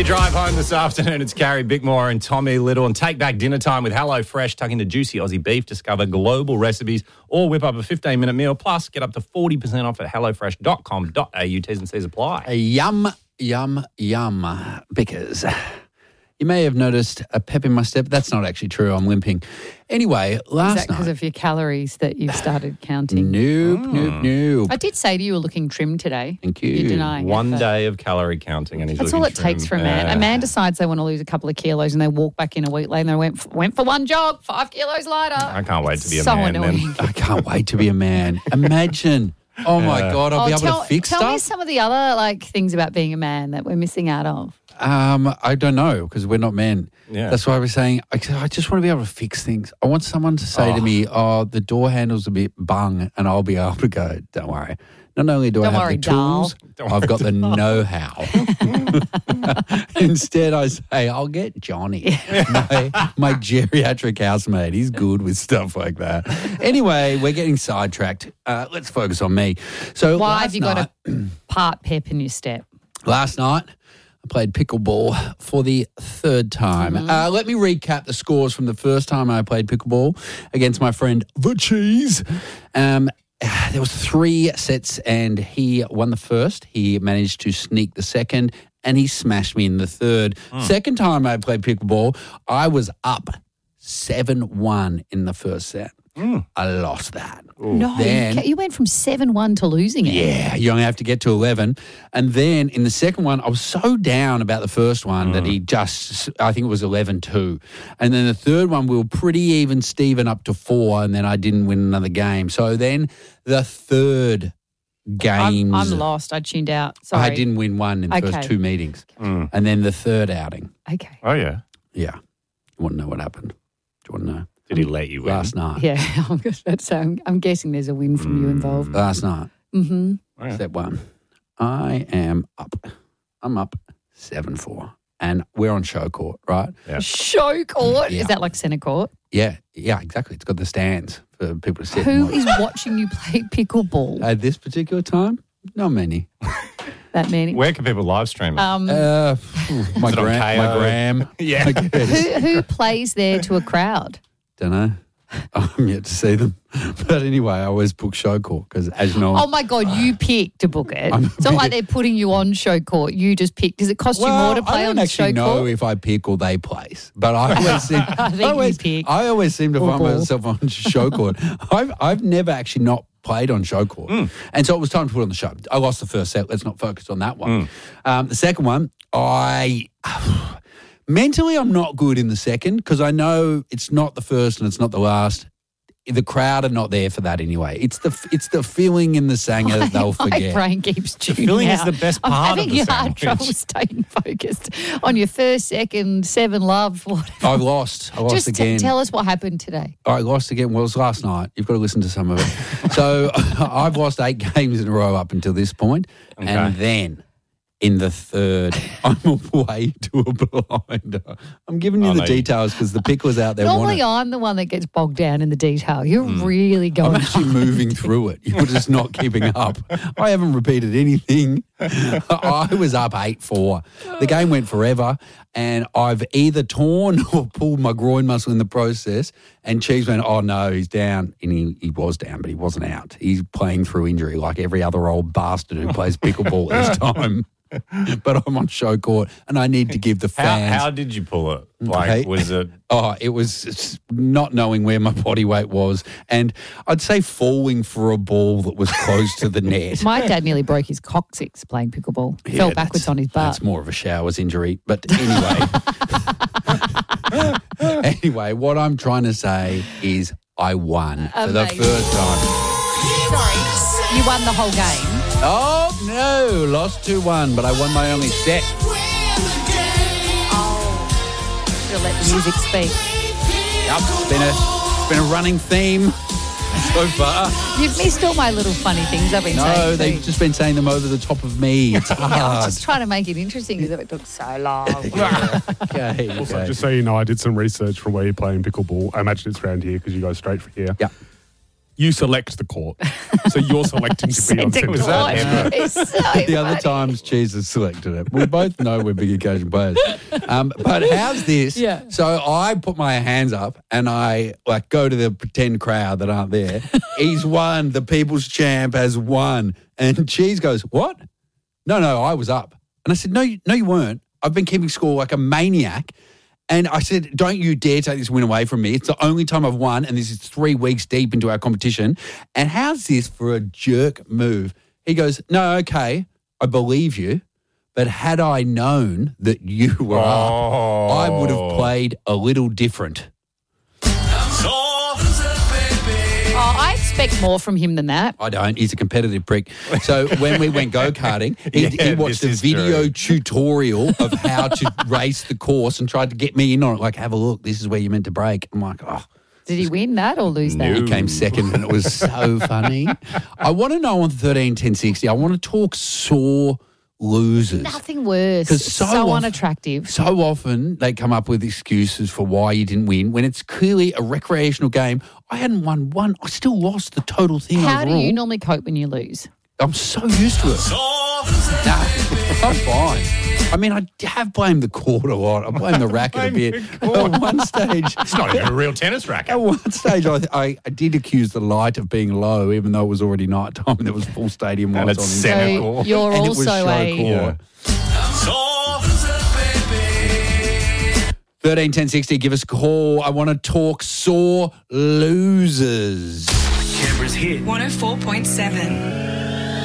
You drive home this afternoon, it's Gary Bickmore and Tommy Little, and take back dinner time with HelloFresh. Tuck into juicy Aussie beef, discover global recipes, or whip up a 15-minute meal. Plus, get up to 40% off at hellofresh.com.au. T's and C's apply. Yum, yum, yum. Because you may have noticed a pep in my step. That's not actually true. I'm limping. Anyway, last night. Is that because of your calories that you've started counting? Nope. I did say to you were looking trim today. Thank you. You're denying One it, day of calorie counting and he's that's looking all it trim. takes for a man. A man decides they want to lose a couple of kilos and they walk back in a week later and they went for one jog, 5 kilos lighter. I can't wait to be a so man annoying. I can't wait to be a man. Imagine. Oh, my God, I'll be able to fix stuff. Tell me some of the other things about being a man that we're missing out of. I don't know because we're not men. Yeah. That's why I was saying I just want to be able to fix things. I want someone to say to me, the door handle's a bit bung, and I'll be able to go, don't worry. Not only do I have the tools, I've got the know-how. Instead, I say, I'll get Johnny, my geriatric housemate. He's good with stuff like that. Anyway, we're getting sidetracked. Let's focus on me. So why have you got a part pep in your step? Last night, I played pickleball for the third time. Let me recap the scores from the first time I played pickleball against my friend The Cheese. There was 3 sets and he won the first. He managed to sneak the second and he smashed me in the third. Second time I played pickleball, I was up 7-1 in the first set. I lost that. Ooh. No, you went from 7-1 to losing it. Yeah, you only have to get to 11. And then in the second one, I was so down about the first one that I think it was 11-2. And then the third one, we were pretty even Steven up to 4, and then I didn't win another game. So then the third game. I'm lost. I tuned out. Sorry. I didn't win one in the first 2 meetings. And then the third outing. Okay. Oh, yeah? Yeah. You want to know what happened? Do you want to know? Did he let you win? Last night. Yeah, I'm guessing there's a win from you involved. Last night. Mm-hmm. Step 1. I am up. I'm up 7-4. And we're on show court, right? Yeah. Show court? Yeah. Is that like centre court? Yeah, exactly. It's got the stands for people to sit. Who is watching you play pickleball? At this particular time? Not many. That many? Where can people live stream it? My gram. Yeah. Who plays there to a crowd? Don't know. I'm yet to see them. But anyway, I always book show court because, as you know. Oh, my God, you pick to book it. It's not like they're putting you on show court. You just pick. Does it cost you more to play on show court? I don't actually know if I pick or they place. But I always seem I always seem to find myself on show court. I've never actually not played on show court. And so it was time to put on the show. I lost the first set. Let's not focus on that one. The second one, mentally, I'm not good in the second because I know it's not the first and it's not the last. The crowd are not there for that anyway. It's the feeling in the sanger that they'll forget. My brain keeps tuning feeling out. is the best part of the I'm having hard trouble staying focused on your first, second, 7 love. Whatever. I lost Just again. Tell us what happened today. I lost again. Well, it was last night. You've got to listen to some of it. So I've lost 8 games in a row up until this point. Okay. And then in the third, I'm away to a blinder. I'm giving you the details because the pick was out there. Normally, I'm the one that gets bogged down in the detail. You're really going. I'm actually moving through it. You're just not keeping up. I haven't repeated anything. I was up 8-4. The game went forever, and I've either torn or pulled my groin muscle in the process. And Cheese went, "Oh no, he's down," and he was down, but he wasn't out. He's playing through injury like every other old bastard who plays pickleball this time. But I'm on show court and I need to give the fans. How did you pull it? Like, was it? Oh, it was not knowing where my body weight was. And I'd say falling for a ball that was close to the net. My dad nearly broke his coccyx playing pickleball. He fell backwards on his butt. That's more of a showers injury. But anyway. Anyway, what I'm trying to say is I won for the first time. Sorry, you won the whole game. Oh, no, lost 2-1, but I won my only set. Oh, you'll let the music speak. Yep, it's been a running theme so far. You've missed all my little funny things I've been saying. No, they've just been saying them over the top of me. It's hard. I was just trying to make it interesting because it took so long. Okay. Also, just so you know, I did some research from where you're playing pickleball. I imagine it's around here because you go straight for here. Yeah. you select the court. So you're selecting to be on centre. Was that ever? It's so The other funny. times Jesus selected it. We both know we're big occasion players. But how's this? Yeah. So I put my hands up and I go to the pretend crowd that aren't there. He's won. The people's champ has won. And Cheese goes, what? No, I was up. And I said, no, you weren't. I've been keeping score like a maniac. And I said, don't you dare take this win away from me. It's the only time I've won, and this is 3 weeks deep into our competition. And how's this for a jerk move? He goes, no, okay, I believe you. But had I known that you were up, I would have played a little different. Oh, I expect more from him than that. I don't. He's a competitive prick. So when we went go-karting, he Yeah, watched a this is video true. tutorial of how to race the course and tried to get me in on it. Like, have a look. This is where you're meant to brake. I'm like, oh. Did he win that or lose that? He came second and it was so funny. I want to know on 13-10-60, I want to talk sore losers. Nothing worse. 'Cause It's so so often- unattractive. So often they come up with excuses for why you didn't win when it's clearly a recreational game. I hadn't won one. I still lost the total thing How do overall. you normally cope when you lose? I'm so used to it. Nah, I'm fine. I mean, I have blamed the court a lot. I blame the racket a bit. At one stage, It's not even a real tennis racket. at one stage, I did accuse the light of being low, even though it was already night time and there was full stadium And lights it's on. centre So court. you're And it was also show a... court. 13-10-60, give us a call. I want to talk sore losers. Canberra's hit. 104.7.